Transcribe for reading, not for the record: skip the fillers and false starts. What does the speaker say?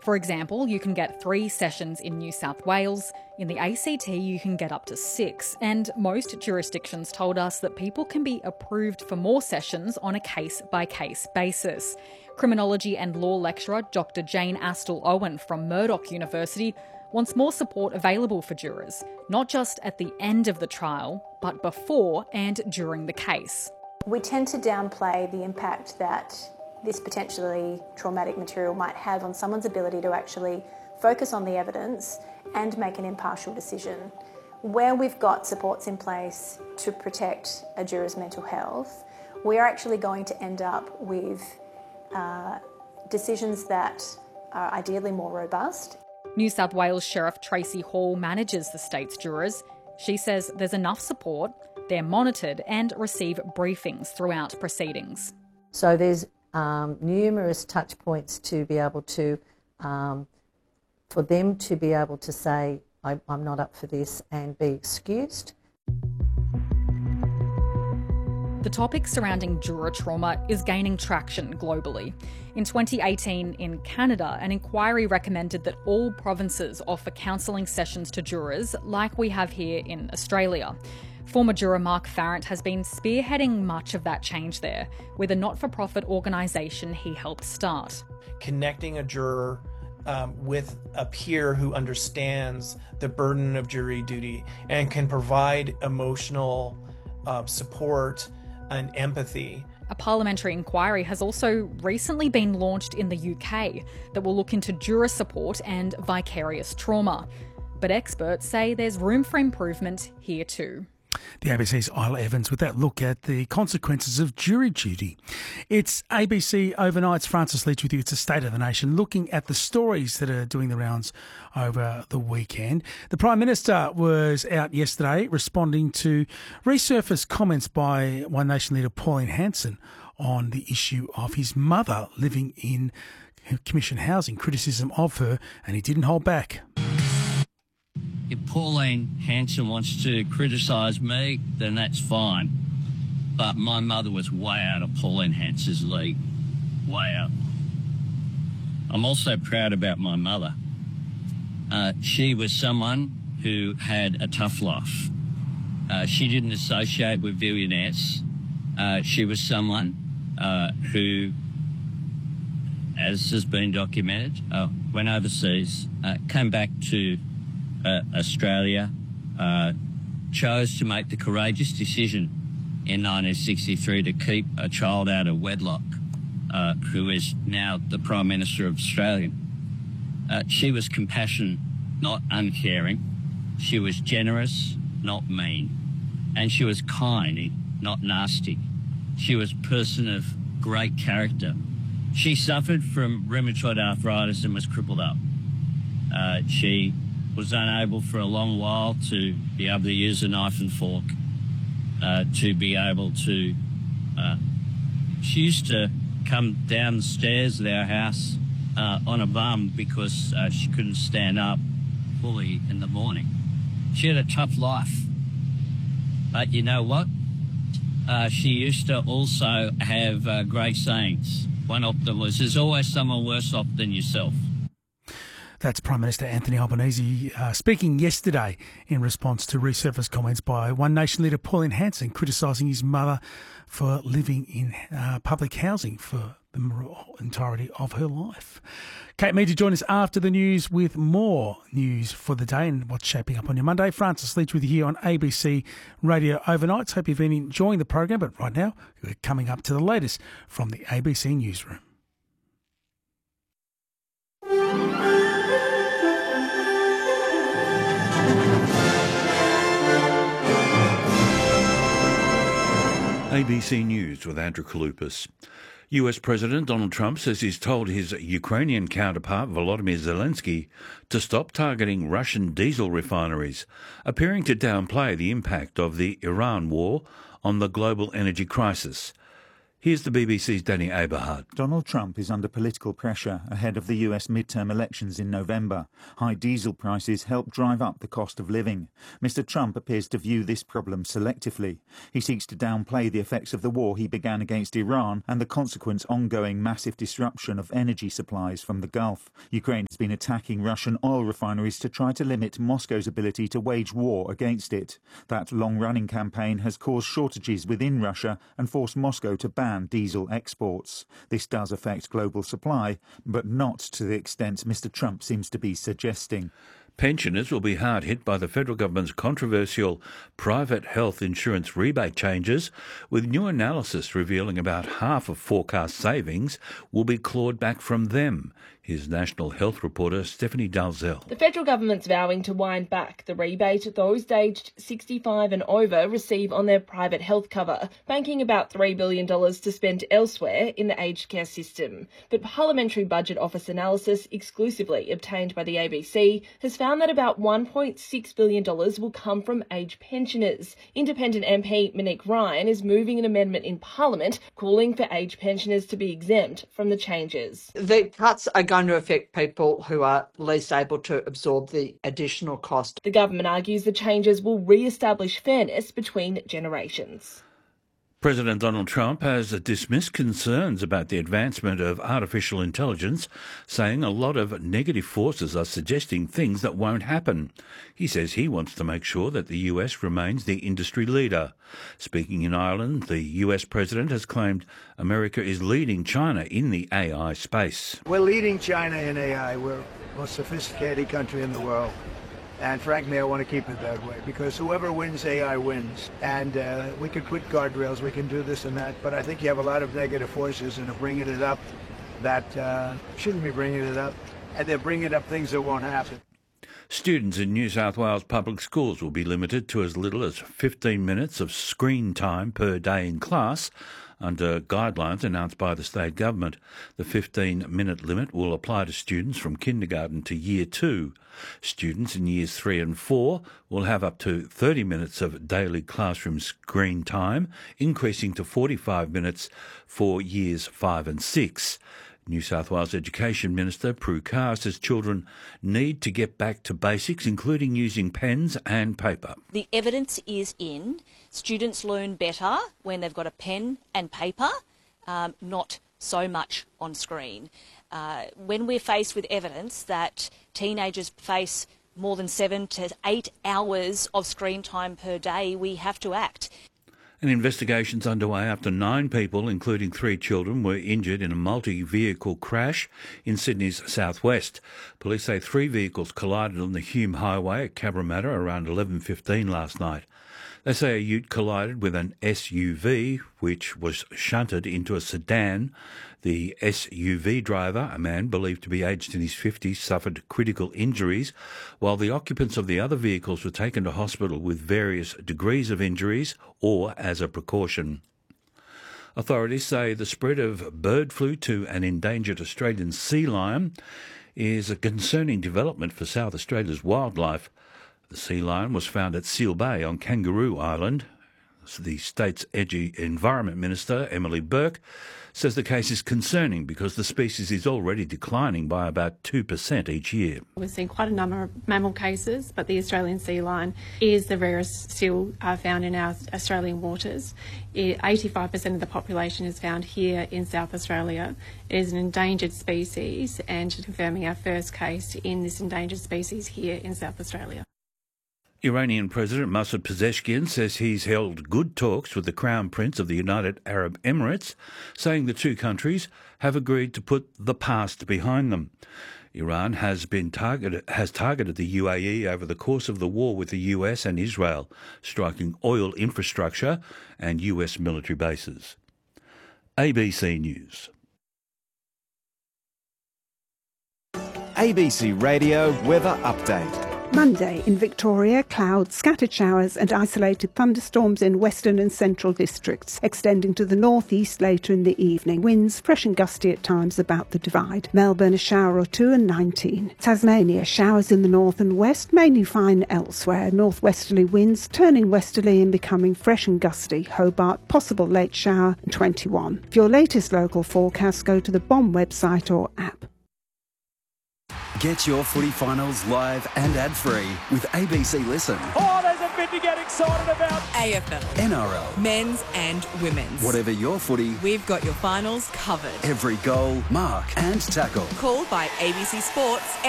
For example, you can get 3 sessions in New South Wales. In the ACT, you can get up to 6. And most jurisdictions told us that people can be approved for more sessions on a case-by-case basis. Criminology and law lecturer Dr. Jane Astle-Owen from Murdoch University wants more support available for jurors, not just at the end of the trial, but before and during the case. We tend to downplay the impact that this potentially traumatic material might have on someone's ability to actually focus on the evidence and make an impartial decision. Where we've got supports in place to protect a juror's mental health, we are actually going to end up with decisions that are ideally more robust. New South Wales Sheriff Tracy Hall manages the state's jurors. She says there's enough support, they're monitored and receive briefings throughout proceedings. So there's numerous touch points to be able to, for them to be able to say, I'm not up for this and be excused. The topic surrounding juror trauma is gaining traction globally. In 2018 in Canada, an inquiry recommended that all provinces offer counselling sessions to jurors like we have here in Australia. Former juror Mark Farrant has been spearheading much of that change there, with a not-for-profit organisation he helped start. Connecting a juror with a peer who understands the burden of jury duty and can provide emotional support and empathy. A parliamentary inquiry has also recently been launched in the UK that will look into juror support and vicarious trauma. But experts say there's room for improvement here too. The ABC's Isla Evans with that look at the consequences of jury duty. It's ABC Overnight's Francis Leach with you. It's a State of the Nation, looking at the stories that are doing the rounds over the weekend. The Prime Minister was out yesterday responding to resurfaced comments by One Nation leader Pauline Hanson on the issue of his mother living in commission housing, criticism of her, and he didn't hold back. If Pauline Hanson wants to criticise me, then that's fine. But my mother was way out of Pauline Hanson's league. Way out. I'm also proud about my mother. She was someone who had a tough life. She didn't associate with billionaires. She was someone who, as has been documented, went overseas, came back to Australia, chose to make the courageous decision in 1963 to keep a child out of wedlock, who is now the Prime Minister of Australia. She was compassionate, not uncaring. She was generous, not mean. And she was kind, not nasty. She was a person of great character. She suffered from rheumatoid arthritis and was crippled up. She was unable for a long while to be able to use a knife and fork, to be able to... she used to come down the stairs at our house on a bum because she couldn't stand up fully in the morning. She had a tough life. But you know what? She used to also have great sayings. One of them was, there's always someone worse off than yourself. That's Prime Minister Anthony Albanese speaking yesterday in response to resurfaced comments by One Nation leader Pauline Hanson criticising his mother for living in public housing for the entirety of her life. Kate Mead to join us after the news with more news for the day and what's shaping up on your Monday. Francis Leach with you here on ABC Radio Overnights. Hope you've been enjoying the program, but right now we're coming up to the latest from the ABC Newsroom. ABC News with Andrew Kaloupas. US President Donald Trump says he's told his Ukrainian counterpart Volodymyr Zelensky to stop targeting Russian diesel refineries, appearing to downplay the impact of the Iran war on the global energy crisis. Here's the BBC's Danny Aberhart. Donald Trump is under political pressure ahead of the US midterm elections in November. High diesel prices help drive up the cost of living. Mr. Trump appears to view this problem selectively. He seeks to downplay the effects of the war he began against Iran and the consequent ongoing massive disruption of energy supplies from the Gulf. Ukraine has been attacking Russian oil refineries to try to limit Moscow's ability to wage war against it. That long-running campaign has caused shortages within Russia and forced Moscow to ban diesel exports. This does affect global supply, but not to the extent Mr. Trump seems to be suggesting. Pensioners will be hard hit by the federal government's controversial private health insurance rebate changes, with new analysis revealing about half of forecast savings will be clawed back from them. Here's National Health reporter Stephanie Dalzell. The federal government's vowing to wind back the rebate those aged 65 and over receive on their private health cover, banking about $3 billion to spend elsewhere in the aged care system. But Parliamentary Budget Office analysis exclusively obtained by the ABC has found that about $1.6 billion will come from aged pensioners. Independent MP Monique Ryan is moving an amendment in Parliament calling for aged pensioners to be exempt from the changes. The cuts are going to affect people who are least able to absorb the additional cost. The government argues the changes will re-establish fairness between generations. President Donald Trump has dismissed concerns about the advancement of artificial intelligence, saying a lot of negative forces are suggesting things that won't happen. He says he wants to make sure that the US remains the industry leader. Speaking in Ireland, the US president has claimed America is leading China in the AI space. We're leading China in AI. We're the most sophisticated country in the world. And frankly, I want to keep it that way, because whoever wins AI wins. And we can put guardrails, we can do this and that, but I think you have a lot of negative forces and are bringing it up that shouldn't be bringing it up, and they're bringing up things that won't happen. Students in New South Wales public schools will be limited to as little as 15 minutes of screen time per day in class, under guidelines announced by the state government. The 15-minute limit will apply to students from kindergarten to Year 2. Students in Years 3 and 4 will have up to 30 minutes of daily classroom screen time, increasing to 45 minutes for Years 5 and 6. New South Wales Education Minister Prue Carr says children need to get back to basics, including using pens and paper. The evidence is in. Students learn better when they've got a pen and paper, not so much on screen. When we're faced with evidence that teenagers face more than 7 to 8 hours of screen time per day, we have to act. An investigation's underway after 9 people, including 3 children, were injured in a multi-vehicle crash in Sydney's southwest. Police say 3 vehicles collided on the Hume Highway at Cabramatta around 11:15 last night. They say a ute collided with an SUV, which was shunted into a sedan. The SUV driver, a man believed to be aged in his 50s, suffered critical injuries, while the occupants of the other vehicles were taken to hospital with various degrees of injuries or as a precaution. Authorities say the spread of bird flu to an endangered Australian sea lion is a concerning development for South Australia's wildlife. The sea lion was found at Seal Bay on Kangaroo Island. The state's Environment Minister, Emily Burke, says the case is concerning because the species is already declining by about 2% each year. We've seen quite a number of mammal cases, but the Australian sea lion is the rarest still found in our Australian waters. 85% of the population is found here in South Australia. It is an endangered species, and confirming our first case in this endangered species here in South Australia. Iranian President Masoud Pezeshkian says he's held good talks with the Crown Prince of the United Arab Emirates, saying the two countries have agreed to put the past behind them. Iran has targeted the UAE over the course of the war with the US and Israel, striking oil infrastructure and US military bases. ABC News. ABC Radio Weather Update. Monday in Victoria, clouds, scattered showers and isolated thunderstorms in western and central districts, extending to the northeast later in the evening. Winds fresh and gusty at times about the Divide. Melbourne, a shower or two and 19. Tasmania, showers in the north and west, mainly fine elsewhere. Northwesterly winds turning westerly and becoming fresh and gusty. Hobart, possible late shower and 21. For your latest local forecast, go to the BOM website or app. Get your footy finals live and ad-free with ABC Listen. Oh, there's a bit to get excited about. AFL. NRL. Men's and women's. Whatever your footy, we've got your finals covered. Every goal, mark and tackle. Called by ABC Sports